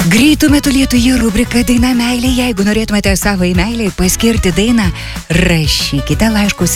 Greitų metų lietuje rubrika Daina meilė. Jeigu norėtumėte savai meiliai paskirti dainą, rašykite laiškus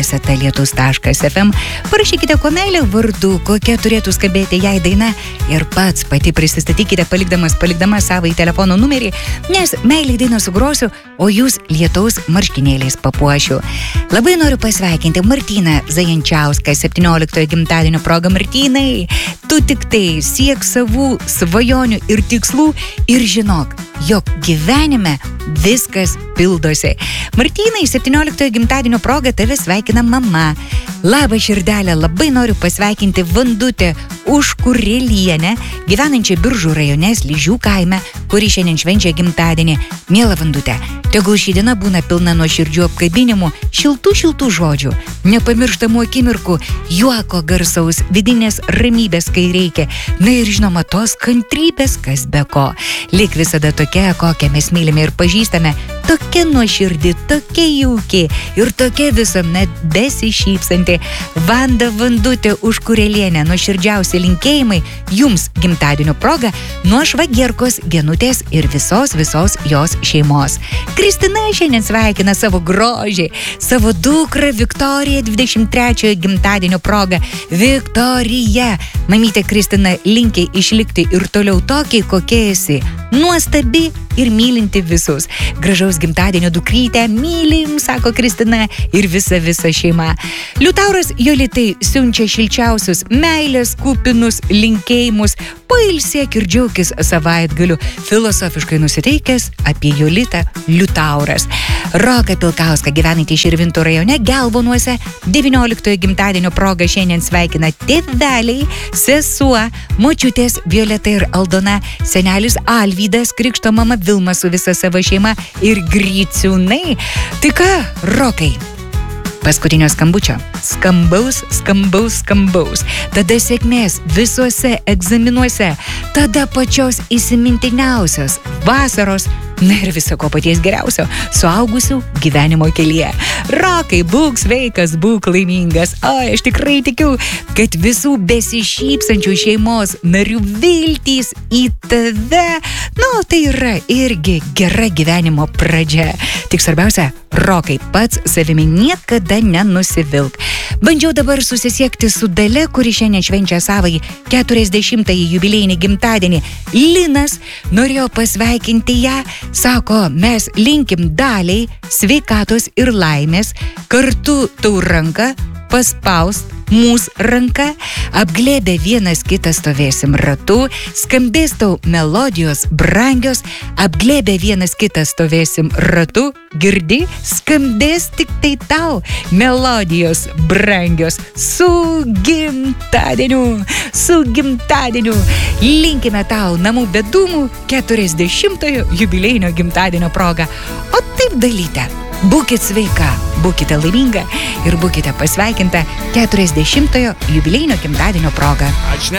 irdelės@lietus.fm. Parašykite, ko meilė vardu, kokia turėtų skambėti jai daina ir pats pati prisistatykite palikdama savai telefono numerį, nes meiliai dainą sugrosiu, o jūs lietaus marškinėliais papuošiu. Labai noriu pasveikinti Martyną Zajančiauską 17 gimtadienio proga. Martynai, tu tik tai siek savų svajonių ir tikslų ir žinok, jog gyvenime viskas pildosi. Martynai, 17 gimtadienio proga tave sveikina mama. Labą širdelę, labai noriu pasveikinti Vandutę Užkurėlienę, gyvenančią Biržų rajone Sližių kaime, kuri šiandien švenčia gimtadienį. Miela Vandutė, tegul ši diena būna pilna nuoširdžių apkabinimų, šiltų žodžių, nepamirštamų akimirkų, juoko garsaus, vidinės ramybės, kai reikia, na ir žinoma tos kantrybės, kas be ko. Lik visada tokia, kokią mes mylime ir pažįstame, tokia nuoširdi, tokia jauki ir tokia visuomet besišypsanti. Vanda Vandutė Užkurėlienė, nuoširdžiausi linkėjimai jums gimtadienio proga nuo švagierkos Genutės ir visos jos šeimos. Kristina šiandien sveikina savo grožį, savo dukrą Viktoriją 23 gimtadienio proga. Viktorija, mamytė Kristina linki išlikti ir toliau tokiai, kokie esi. Nuostabi ir mylinti visus. Gražaus gimtadienio dukrytę mylim, sako Kristina ir visa šeima. Liutauras Jolitai siunčia šilčiausius meilės kupinus linkėjimus. Pailsėk ir džiaukis savaitgaliu. Filosofiškai nusiteikęs apie Jolitą Liutauras. Roką Pilkauską, gyvenantį Širvintų rajone Gelvonuose, 19 gimtadienio proga šiandien sveikina tėveliai, sesuo, močiutės Violeta ir Aldona, senelis Alvydas, krikšto mama Vilma su visa savo šeima ir Griciūnai. Tai ką, Rokai? Paskutinio skambučio. Skambaus. Tada sėkmės visuose egzaminuose. Tada pačios įsimintiniausios vasaros. Na ir viso ko paties geriausio suaugusių gyvenimo kelyje. Rokai, būk sveikas, būk laimingas. O, aš tikrai tikiu, kad visų besišypsančių šeimos narių viltys į tave, tai yra irgi gera gyvenimo pradžia. Tik svarbiausia, Rokai, pats savimi niekada nenusivilk. Bandžiau dabar susisiekti su Dalia, kuri šiandien švenčia savai 40-ąjį jubiliejinį gimtadienį. Linas norėjo pasveikinti ją. Sako, mes linkim Daliai sveikatos ir laimės, kartu tau ranką paspaust mūsų ranką, apglėbę vienas kitą stovėsim ratu, skambės tau melodijos brangios, apglėbę vienas kitą stovėsim ratu, girdi, skambės tik tai tau melodijos brangios. Su gimtadieniu! Linkime tau namų be dūmų 40-ojo jubiliejinio gimtadienio proga. O taip dalyte. Būkit sveika, būkite laiminga ir būkite pasveikinta 40-ojo jubiliejinio gimtadienio proga.